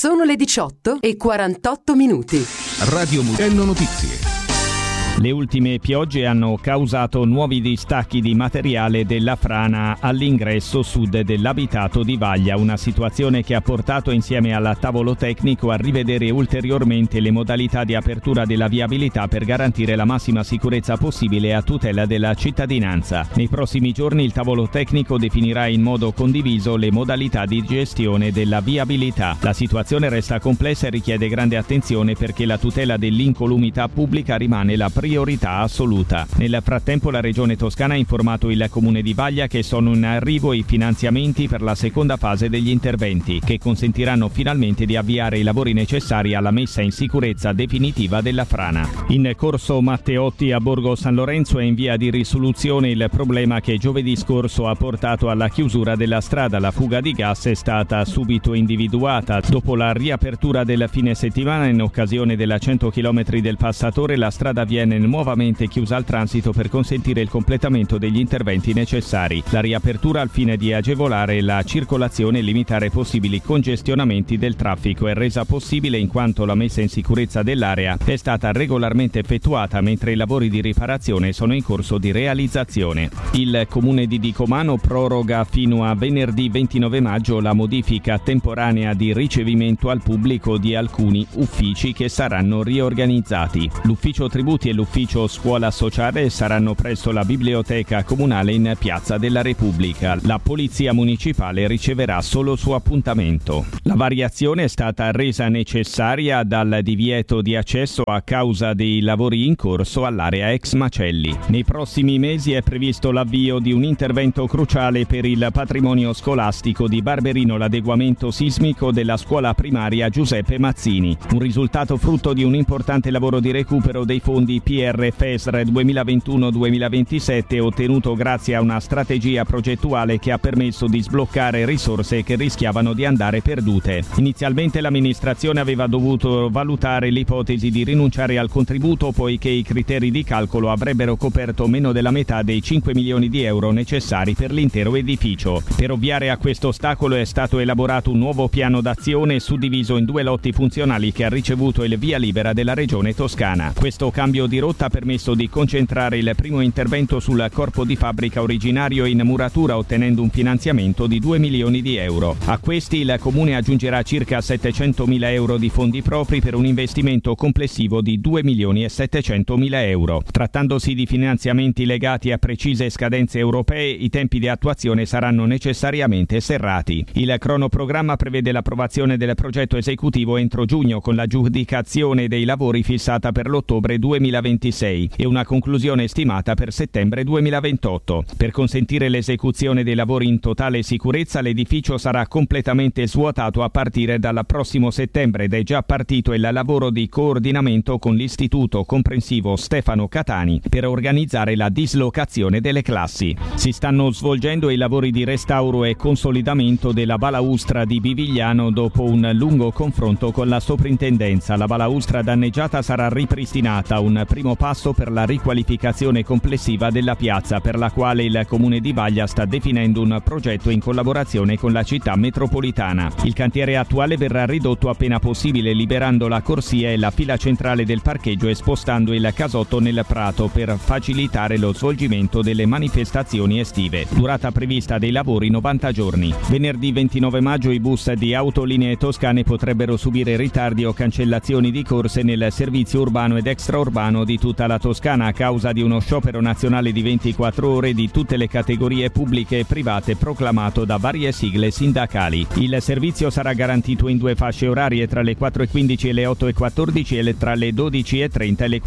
Sono le 18:48. Radio Mugello Notizie. Le ultime piogge hanno causato nuovi distacchi di materiale della frana all'ingresso sud dell'abitato di Vaglia, una situazione che ha portato insieme al tavolo tecnico a rivedere ulteriormente le modalità di apertura della viabilità per garantire la massima sicurezza possibile a tutela della cittadinanza. Nei prossimi giorni il tavolo tecnico definirà in modo condiviso le modalità di gestione della viabilità. La situazione resta complessa e richiede grande attenzione perché la tutela dell'incolumità pubblica rimane la priorità assoluta. Nel frattempo la Regione Toscana ha informato il Comune di Vaglia che sono in arrivo i finanziamenti per la seconda fase degli interventi, che consentiranno finalmente di avviare i lavori necessari alla messa in sicurezza definitiva della frana. In corso Matteotti a Borgo San Lorenzo è in via di risoluzione il problema che giovedì scorso ha portato alla chiusura della strada. La fuga di gas è stata subito individuata. Dopo la riapertura del fine settimana, in occasione della 100 km del passatore, la strada viene nuovamente chiusa al transito per consentire il completamento degli interventi necessari. La riapertura al fine di agevolare la circolazione e limitare possibili congestionamenti del traffico è resa possibile in quanto la messa in sicurezza dell'area è stata regolarmente effettuata mentre i lavori di riparazione sono in corso di realizzazione. Il Comune di Dicomano proroga fino a venerdì 29 maggio la modifica temporanea di ricevimento al pubblico di alcuni uffici che saranno riorganizzati. L'ufficio tributi e l'ufficio scuola sociale saranno presso la biblioteca comunale in Piazza della Repubblica. La polizia municipale riceverà solo su appuntamento. La variazione è stata resa necessaria dal divieto di accesso a causa dei lavori in corso all'area ex macelli. Nei prossimi mesi è previsto l'avvio di un intervento cruciale per il patrimonio scolastico di Barberino, l'adeguamento sismico della scuola primaria Giuseppe Mazzini, un risultato frutto di un importante lavoro di recupero dei fondi PRFESR 2021-2027 ottenuto grazie a una strategia progettuale che ha permesso di sbloccare risorse che rischiavano di andare perdute. Inizialmente l'amministrazione aveva dovuto valutare l'ipotesi di rinunciare al contributo poiché i criteri di calcolo avrebbero coperto meno della metà dei 5 milioni di euro necessari per l'intero edificio. Per ovviare a questo ostacolo è stato elaborato un nuovo piano d'azione suddiviso in 2 lotti funzionali che ha ricevuto il via libera della Regione Toscana. Questo cambio di rotta ha permesso di concentrare il primo intervento sul corpo di fabbrica originario in muratura ottenendo un finanziamento di 2 milioni di euro. A questi il Comune aggiungerà circa 700.000 euro di fondi propri per un investimento complessivo di 2 milioni e 700.000 euro. Trattandosi di finanziamenti legati a precise scadenze europee, i tempi di attuazione saranno necessariamente serrati. Il cronoprogramma prevede l'approvazione del progetto esecutivo entro giugno con l'aggiudicazione dei lavori fissata per l'ottobre 2026 e una conclusione stimata per settembre 2028. Per consentire l'esecuzione dei lavori in totale sicurezza, l'edificio sarà completamente svuotato a partire dal prossimo settembre ed è già partito il lavoro di coordinamento con l'Istituto Comprensivo Stefano Catani per organizzare la dislocazione delle classi. Si stanno svolgendo i lavori di restauro e consolidamento della balaustra di Bivigliano dopo un lungo confronto con la soprintendenza. La balaustra danneggiata sarà ripristinata, un primo passo per la riqualificazione complessiva della piazza, per la quale il Comune di Vaglia sta definendo un progetto in collaborazione con la città metropolitana. Il cantiere attuale verrà ridotto appena possibile, liberando la corsia e la fila centrale del parcheggio e spostando il casotto nel prato per facilitare lo svolgimento delle manifestazioni estive. Durata prevista dei lavori 90 giorni. Venerdì 29 maggio i bus di Autolinee Toscane potrebbero subire ritardi o cancellazioni di corse nel servizio urbano ed extraurbano di tutta la Toscana a causa di uno sciopero nazionale di 24 ore di tutte le categorie pubbliche e private proclamato da varie sigle sindacali. Il servizio sarà garantito in 2 fasce orarie tra le 4:15 e le 8:14 e tra le 12:30 e le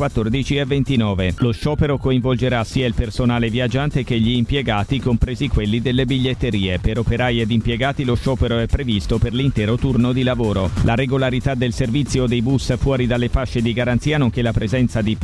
14:29. Lo sciopero coinvolgerà sia il personale viaggiante che gli impiegati, compresi quelli delle biglietterie. Per operai ed impiegati lo sciopero è previsto per l'intero turno di lavoro. La regolarità del servizio dei bus fuori dalle fasce di garanzia, nonché la presenza di personale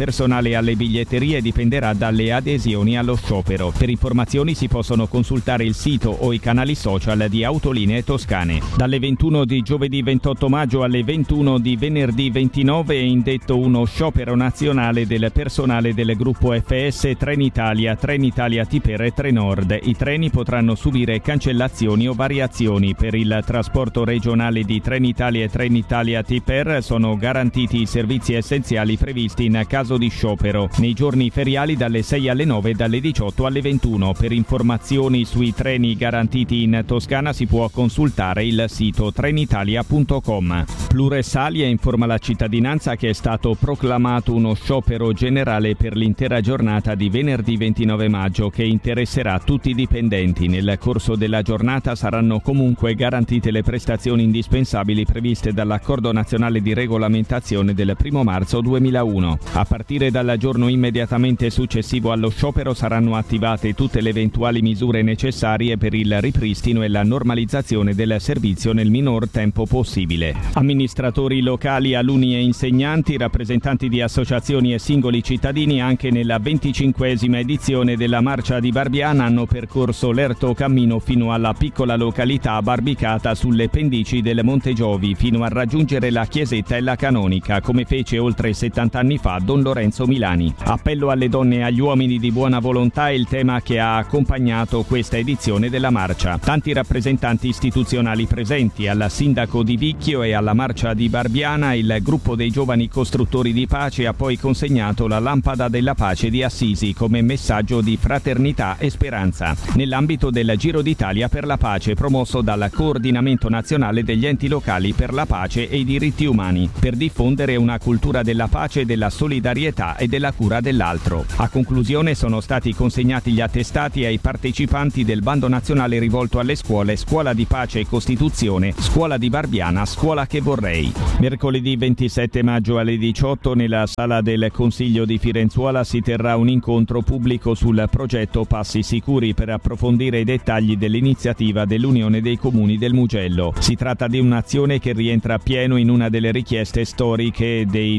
personale alle biglietterie dipenderà dalle adesioni allo sciopero. Per informazioni si possono consultare il sito o i canali social di Autolinee Toscane. Dalle 21 di giovedì 28 maggio alle 21 di venerdì 29 è indetto uno sciopero nazionale del personale del gruppo FS Trenitalia, Trenitalia Tiper e Trenord. I treni potranno subire cancellazioni o variazioni. Per il trasporto regionale di Trenitalia e Trenitalia Tiper sono garantiti i servizi essenziali previsti in caso di sciopero. Nei giorni feriali dalle 6 alle 9 e dalle 18 alle 21. Per informazioni sui treni garantiti in Toscana si può consultare il sito trenitalia.com. Pluressalia informa la cittadinanza che è stato proclamato uno sciopero generale per l'intera giornata di venerdì 29 maggio che interesserà tutti i dipendenti. Nel corso della giornata saranno comunque garantite le prestazioni indispensabili previste dall'Accordo Nazionale di Regolamentazione del 1 marzo 2001. A partire dal giorno immediatamente successivo allo sciopero saranno attivate tutte le eventuali misure necessarie per il ripristino e la normalizzazione del servizio nel minor tempo possibile. Amministratori locali, alunni e insegnanti, rappresentanti di associazioni e singoli cittadini anche nella 25esima edizione della Marcia di Barbiana hanno percorso l'erto cammino fino alla piccola località Barbicata sulle pendici del Monte Giovi fino a raggiungere la chiesetta e la canonica, come fece oltre 70 anni fa Don Lorenzo Milani. Appello alle donne e agli uomini di buona volontà è il tema che ha accompagnato questa edizione della marcia. Tanti rappresentanti istituzionali presenti, al sindaco di Vicchio e alla Marcia di Barbiana il gruppo dei giovani costruttori di pace ha poi consegnato la lampada della pace di Assisi come messaggio di fraternità e speranza nell'ambito del Giro d'Italia per la pace promosso dal Coordinamento Nazionale degli Enti Locali per la Pace e i Diritti Umani per diffondere una cultura della pace, della solidarietà e della cura dell'altro. A conclusione sono stati consegnati gli attestati ai partecipanti del bando nazionale rivolto alle scuole Scuola di Pace e Costituzione, Scuola di Barbiana, Scuola che vorrei. Mercoledì 27 maggio alle 18 nella sala del Consiglio di Firenzuola si terrà un incontro pubblico sul progetto Passi Sicuri per approfondire i dettagli dell'iniziativa dell'Unione dei Comuni del Mugello. Si tratta di un'azione che rientra pieno in una delle richieste storiche dei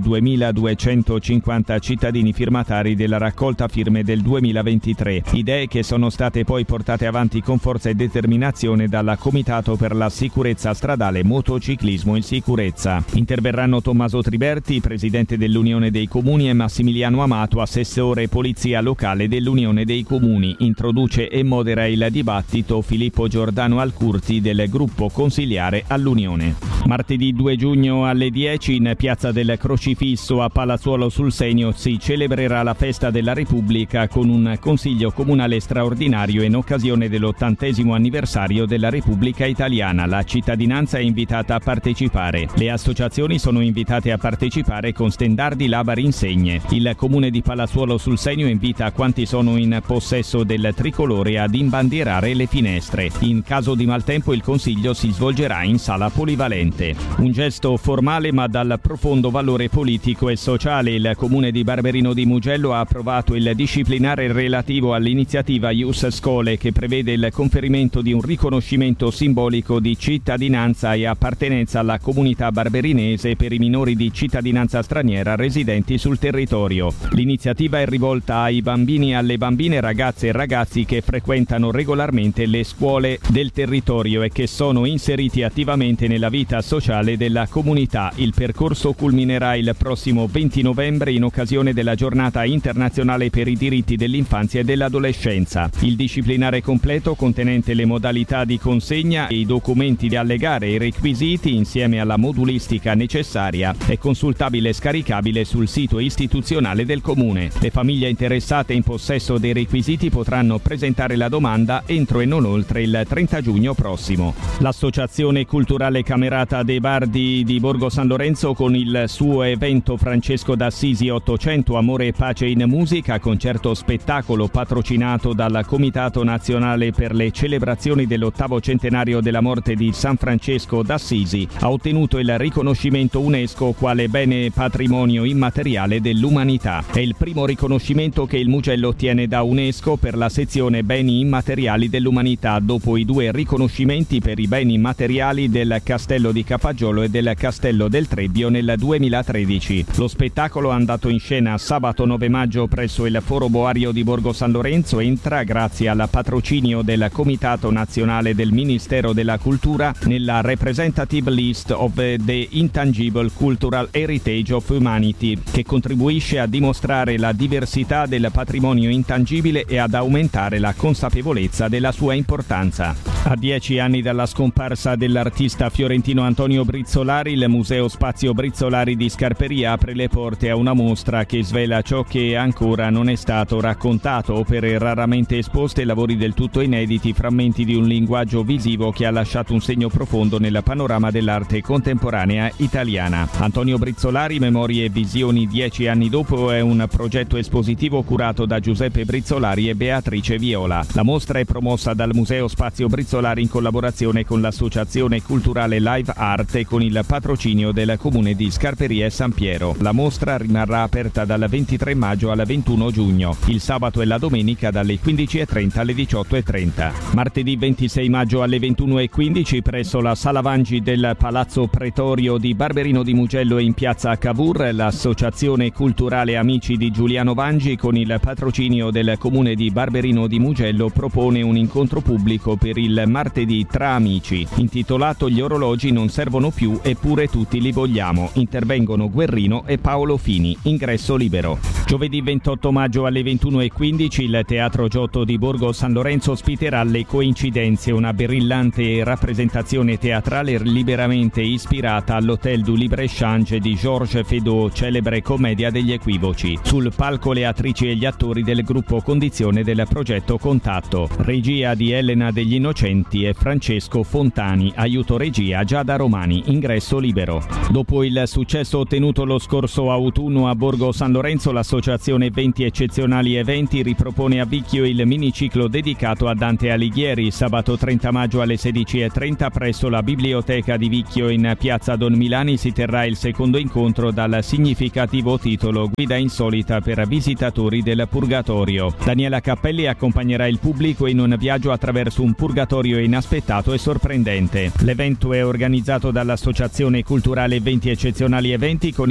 2250 cittadini firmatari della raccolta firme del 2023. Idee che sono state poi portate avanti con forza e determinazione dal Comitato per la Sicurezza Stradale, Motociclismo in Sicurezza. Interverranno Tommaso Triberti, presidente dell'Unione dei Comuni, e Massimiliano Amato, assessore Polizia Locale dell'Unione dei Comuni. Introduce e modera il dibattito Filippo Giordano Alcurti del gruppo consiliare all'Unione. Martedì 2 giugno alle 10 in Piazza del Crocifisso a Palazzuolo sul Senio si celebrerà la festa della Repubblica con un consiglio comunale straordinario in occasione dell'80° anniversario della Repubblica Italiana. La cittadinanza è invitata a partecipare. Le associazioni sono invitate a partecipare con stendardi, labari, insegne. Il comune di Palazzuolo sul Senio invita quanti sono in possesso del tricolore ad imbandierare le finestre. In caso di maltempo il consiglio si svolgerà in sala polivalente. Un gesto formale ma dal profondo valore politico e sociale. Il comune di Barberino di Mugello ha approvato il disciplinare relativo all'iniziativa Ius Scholae che prevede il conferimento di un riconoscimento simbolico di cittadinanza e appartenenza alla comunità barberinese per i minori di cittadinanza straniera residenti sul territorio. L'iniziativa è rivolta ai bambini e alle bambine, ragazze e ragazzi che frequentano regolarmente le scuole del territorio e che sono inseriti attivamente nella vita sociale della comunità. Il percorso culminerà il prossimo 20 novembre in occasione della Giornata internazionale per i diritti dell'infanzia e dell'adolescenza. Il disciplinare completo, contenente le modalità di consegna e i documenti da allegare e i requisiti insieme alla modulistica necessaria, è consultabile e scaricabile sul sito istituzionale del comune. Le famiglie interessate in possesso dei requisiti potranno presentare la domanda entro e non oltre il 30 giugno prossimo. L'Associazione Culturale Camerata dei Bardi di Borgo San Lorenzo con il suo evento Francesco d'Assisi 800 Amore e Pace in Musica, concerto spettacolo patrocinato dal Comitato Nazionale per le celebrazioni dell'8° centenario della morte di San Francesco d'Assisi, ha ottenuto il riconoscimento UNESCO quale bene patrimonio immateriale dell'umanità. È il primo riconoscimento che il Mugello ottiene da UNESCO per la sezione Beni immateriali dell'umanità, dopo i 2 riconoscimenti per i beni immateriali del Castello di Capaggiolo e del Castello del Trebbio nel 2013. Lo spettacolo, andato in scena sabato 9 maggio presso il Foro Boario di Borgo San Lorenzo, entra grazie al patrocinio del Comitato Nazionale del Ministero della Cultura nella Representative List of the Intangible Cultural Heritage of Humanity, che contribuisce a dimostrare la diversità del patrimonio intangibile e ad aumentare la consapevolezza della sua importanza. A 10 anni dalla scomparsa dell'artista fiorentino Antonio Brizzolari, il Museo Spazio Brizzolari di Scarperia apre le porte a una mostra che svela ciò che ancora non è stato raccontato, opere raramente esposte, lavori del tutto inediti, frammenti di un linguaggio visivo che ha lasciato un segno profondo nel panorama dell'arte contemporanea italiana. Antonio Brizzolari, memorie e visioni 10 anni dopo, è un progetto espositivo curato da Giuseppe Brizzolari e Beatrice Viola. La mostra è promossa dal Museo Spazio Brizzolari in collaborazione con l'Associazione Culturale Live Art e con il patrocinio del Comune di Scarperia e San Piero. La mostra rimarrà aperta dal 23 maggio al 21 giugno, il sabato e la domenica dalle 15.30 alle 18.30. Martedì 26 maggio alle 21.15 presso la Sala Vangi del Palazzo Pretorio di Barberino di Mugello e in piazza Cavour, l'Associazione Culturale Amici di Giuliano Vangi con il patrocinio del Comune di Barberino di Mugello propone un incontro pubblico per il martedì tra amici, intitolato Gli orologi non servono più eppure tutti li vogliamo. Intervengono Guerrino e Paolo Fini. Ingresso libero. Giovedì 28 maggio alle 21.15 il Teatro Giotto di Borgo San Lorenzo ospiterà Le Coincidenze, una brillante rappresentazione teatrale liberamente ispirata all'Hôtel du Libre-Échange di Georges Feydeau, celebre commedia degli equivoci. Sul palco le attrici e gli attori del gruppo Condizione del progetto Contatto. Regia di Elena degli Innocenti e Francesco Fontani, aiuto regia Giada Romani. Ingresso libero. Dopo il successo ottenuto lo scorso autunno a Borgo San Lorenzo, l'associazione 20 Eccezionali Eventi ripropone a Vicchio il miniciclo dedicato a Dante Alighieri. Sabato 30 maggio alle 16.30 presso la Biblioteca di Vicchio in piazza Don Milani si terrà il secondo incontro dal significativo titolo Guida insolita per visitatori del Purgatorio. Daniela Cappelli accompagnerà il pubblico in un viaggio attraverso un purgatorio inaspettato e sorprendente. L'evento è organizzato dall'Associazione Culturale 20 Eccezionali Eventi con